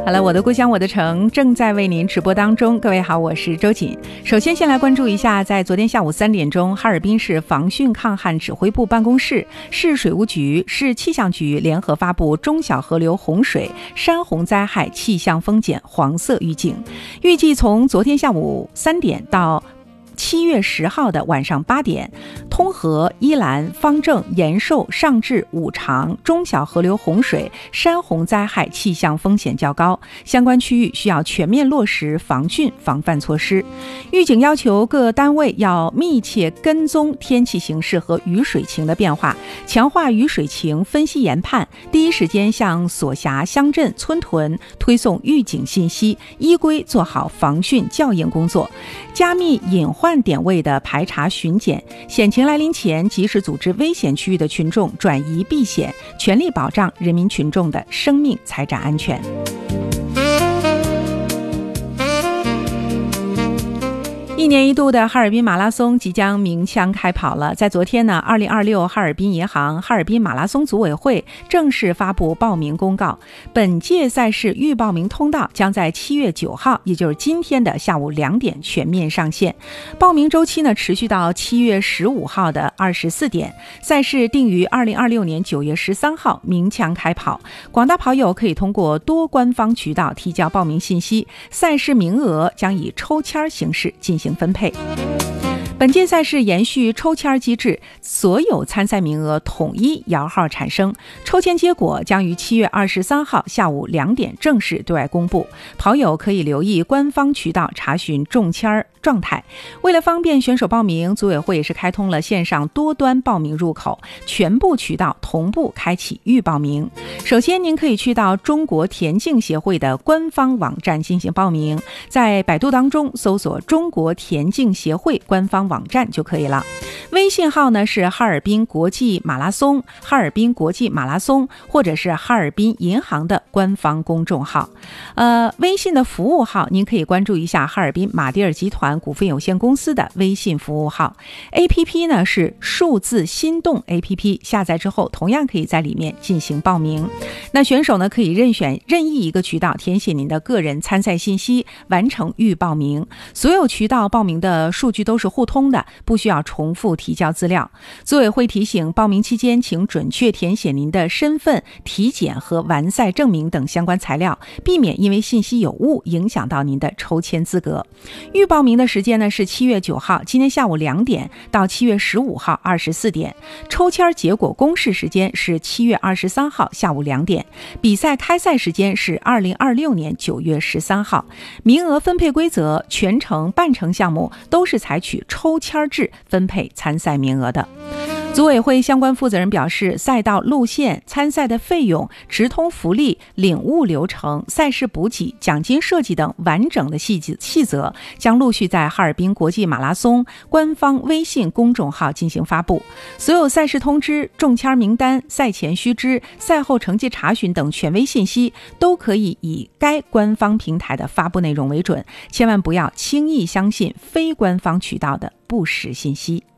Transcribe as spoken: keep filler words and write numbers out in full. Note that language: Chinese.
好了，我的故乡我的城正在为您直播当中。各位好，我是周瑾。首先先来关注一下，在昨天下午三点钟，哈尔滨市防汛抗旱指挥部办公室、市水务局、市气象局联合发布中小河流洪水、山洪灾害气象风险黄色预警。预计从昨天下午三点到七月十号的晚上八点，通河、伊兰、方正、延寿、上治、五常中小河流洪水、山洪灾害气象风险较高，相关区域需要全面落实防汛防范措施。预警要求各单位要密切跟踪天气形势和雨水情的变化，强化雨水情分析研判，第一时间向所辖乡镇村屯推送预警信息，依规做好防汛校验工作，加密隐患点位的排查巡检，险情来临前及时组织危险区域的群众转移避险，全力保障人民群众的生命财产安全。一年一度的哈尔滨马拉松即将鸣枪开跑了。在昨天呢，二零二六哈尔滨银行哈尔滨马拉松组委会正式发布报名公告，本届赛事预报名通道将在七月九号，也就是今天的下午两点全面上线。报名周期呢持续到七月十五号的二十四点，赛事定于二零二六年九月十三号鸣枪开跑。广大跑友可以通过多官方渠道提交报名信息，赛事名额将以抽签形式进行分配。本届赛事延续抽签机制，所有参赛名额统一摇号产生，抽签结果将于七月二十三号下午两点正式对外公布，跑友可以留意官方渠道查询中签状态。为了方便选手报名，组委会也是开通了线上多端报名入口，全部渠道同步开启预报名。首先您可以去到中国田径协会的官方网站进行报名，在百度当中搜索中国田径协会官方网站就可以了。微信号呢是哈尔滨国际马拉松、哈尔滨国际马拉松，或者是哈尔滨银行的官方公众号。呃，微信的服务号您可以关注一下哈尔滨马迭尔集团股份有限公司的微信服务号。 A P P 呢是数字心动 A P P， 下载之后同样可以在里面进行报名。那选手呢可以任选任意一个渠道填写您的个人参赛信息，完成预报名。所有渠道报名的数据都是互通的，不需要重复提交资料。组委会提醒，报名期间请准确填写您的身份、体检和完赛证明等相关材料，避免因为信息有误影响到您的抽签资格。预报名的时间呢是七月九号今天下午两点到七月十五号二十四点，抽签结果公示时间是七月二十三号下午两点，比赛开赛时间是二零二六年九月十三号。名额分配规则，全程半程项目都是采取抽签制分配参赛名额的。组委会相关负责人表示，赛道路线、参赛的费用、直通福利、领物流程、赛事补给、奖金设计等完整的细细则将陆续在哈尔滨国际马拉松官方微信公众号进行发布。所有赛事通知、中签名单、赛前须知、赛后成绩查询等权威信息都可以以该官方平台的发布内容为准，千万不要轻易相信非官方渠道的不实信息。